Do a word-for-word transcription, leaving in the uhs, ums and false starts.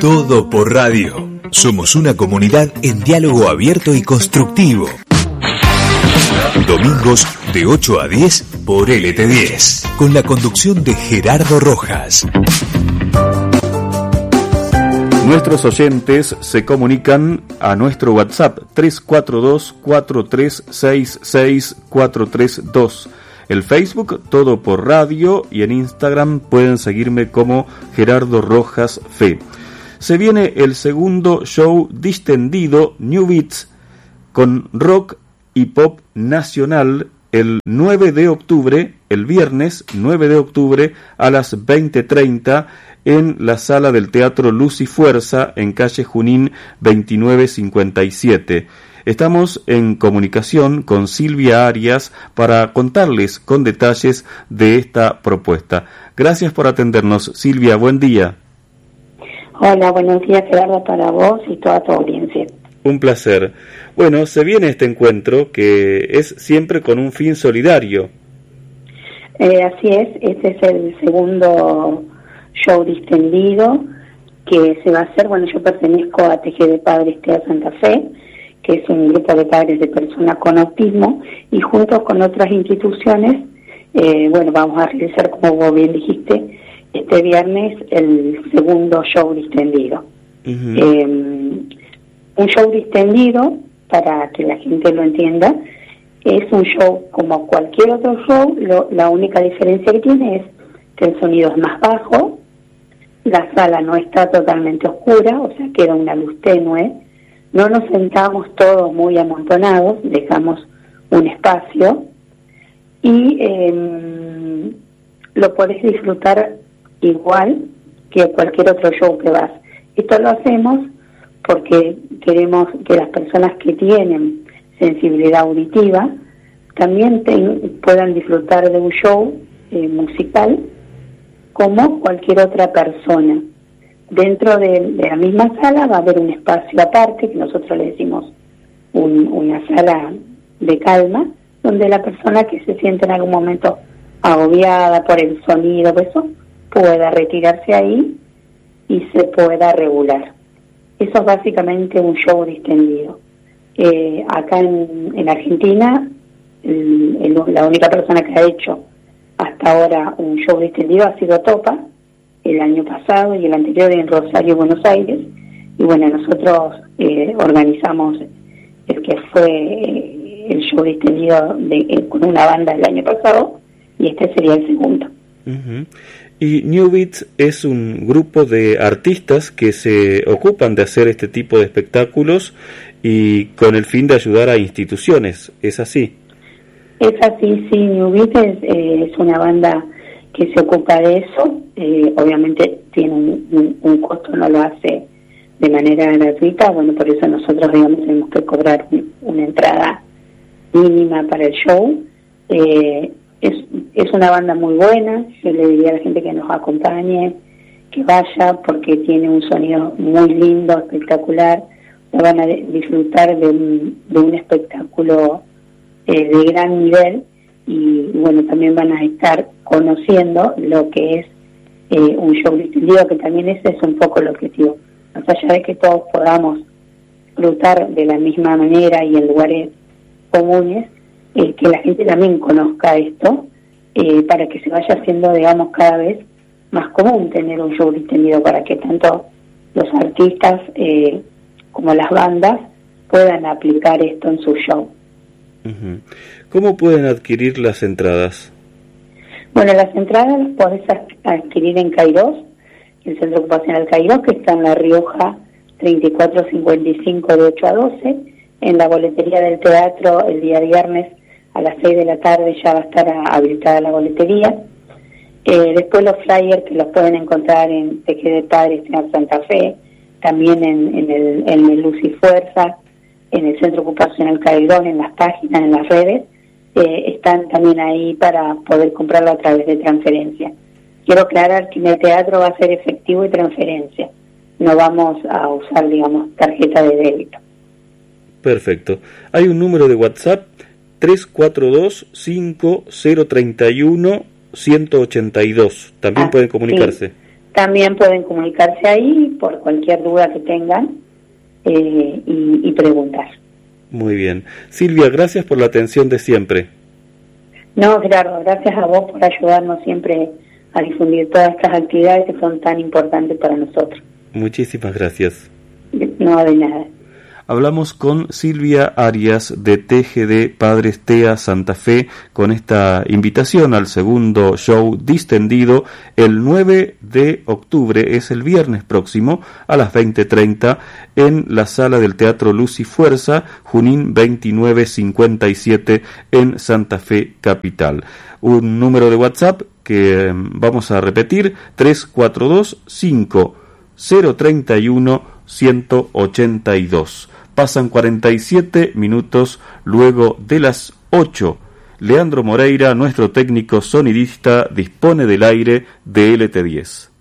Todo por radio. Somos una comunidad en diálogo abierto y constructivo. Domingos de ocho a diez por L T diez, con la conducción de Gerardo Rojas. Nuestros oyentes se comunican a nuestro WhatsApp tres cuatro dos, cuatro tres seis seis, cuatro tres dos. El Facebook, Todo por Radio, y en Instagram pueden seguirme como Gerardo Rojas Fe. Se viene el segundo show distendido New Beats con rock y pop nacional el nueve de octubre, el viernes nueve de octubre a las veinte treinta en la sala del Teatro Luz y Fuerza en calle Junín veintinueve cincuenta y siete. Estamos en comunicación con Silvia Arias para contarles con detalles de esta propuesta. Gracias por atendernos, Silvia. Buen día. Hola, buenos días, Gerardo, para vos y toda tu audiencia. Un placer. Bueno, se viene este encuentro que es siempre con un fin solidario. Eh, así es, este es el segundo show distendido que se va a hacer. Bueno, yo pertenezco a T G de Padres T E A Santa Fe, que es un grupo de padres de personas con autismo, y junto con otras instituciones, eh, bueno, vamos a realizar, como vos bien dijiste, este viernes el segundo show distendido. Uh-huh. Eh, un show distendido, para que la gente lo entienda, es un show como cualquier otro show. Lo, la única diferencia que tiene es que el sonido es más bajo, la sala no está totalmente oscura, o sea, queda una luz tenue. No nos sentamos todos muy amontonados, dejamos un espacio y eh, lo podés disfrutar igual que cualquier otro show que vas. Esto lo hacemos porque queremos que las personas que tienen sensibilidad auditiva también ten, puedan disfrutar de un show eh, musical como cualquier otra persona. Dentro de, de la misma sala va a haber un espacio aparte, que nosotros le decimos un, una sala de calma, donde la persona que se siente en algún momento agobiada por el sonido, por eso, pueda retirarse ahí y se pueda regular. Eso es básicamente un show distendido. Eh, acá en, en Argentina, el, el, la única persona que ha hecho hasta ahora un show distendido ha sido Topa, el año pasado y el anterior en Rosario, Buenos Aires, y bueno, nosotros eh, organizamos el que fue eh, el show distendido de, eh, con una banda el año pasado, y este sería el segundo. Uh-huh. Y New Beats es un grupo de artistas que se ocupan de hacer este tipo de espectáculos y con el fin de ayudar a instituciones, ¿es así? Es así, sí. New Beats es, eh, es una banda que se ocupa de eso. Eh, obviamente tiene un, un, un costo, no lo hace de manera gratuita. Bueno, por eso nosotros, digamos, tenemos que cobrar un, una entrada mínima para el show. Eh, es, es una banda muy buena. Yo le diría a la gente que nos acompañe, que vaya, porque tiene un sonido muy lindo, espectacular. Van a disfrutar de un, de un espectáculo eh, de gran nivel. Y bueno, también van a estar conociendo lo que es eh, un show distendido, que también ese es un poco el objetivo. Más allá de que todos podamos disfrutar de la misma manera y en lugares comunes, eh, que la gente también conozca esto, eh, para que se vaya haciendo, digamos, cada vez más común tener un show distendido, para que tanto los artistas eh, como las bandas puedan aplicar esto en su show. Uh-huh. ¿Cómo pueden adquirir las entradas? Bueno, las entradas las podés adquirir en Cairós, el Centro Ocupacional Cairós, que está en La Rioja treinta y cuatro cincuenta y cinco de ocho a doce. En la boletería del teatro el día viernes a las seis de la tarde ya va a estar habilitada la boletería. Eh, después los flyers que los pueden encontrar en T G de Padres T E A Santa Fe, también en, en, el, en el Luz y Fuerza, en el Centro Ocupacional Cairón, en las páginas, en las redes, eh, están también ahí para poder comprarlo a través de transferencia. Quiero aclarar que en el teatro va a ser efectivo y transferencia. No vamos a usar, digamos, tarjeta de débito. Perfecto. Hay un número de WhatsApp, tres cuatro dos, cinco cero tres uno, uno cero ocho dos. También ah, pueden comunicarse. Sí. también pueden comunicarse ahí por cualquier duda que tengan eh, y, y preguntar. Muy bien. Silvia, gracias por la atención de siempre. No, Gerardo, gracias a vos por ayudarnos siempre a difundir todas estas actividades que son tan importantes para nosotros. Muchísimas gracias. No, de nada. Hablamos con Silvia Arias de T G D Padres TEA Santa Fe con esta invitación al segundo show distendido el nueve de octubre, es el viernes próximo a las veinte treinta en la sala del Teatro Luz y Fuerza, Junín veintinueve cincuenta y siete en Santa Fe Capital. Un número de WhatsApp que eh, vamos a repetir, tres cuatro dos cinco cero tres uno uno ocho dos. Pasan cuarenta y siete minutos luego de las ocho. Leandro Moreira, nuestro técnico sonidista, dispone del aire de L T diez.